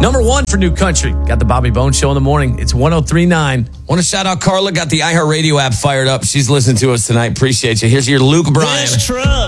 Number 1 for New Country. Got the Bobby Bones Show in the morning. It's 103.9. Want to shout out Carla, got the iHeartRadio app fired up. She's listening to us tonight. Appreciate you. Here's your Luke Bryan.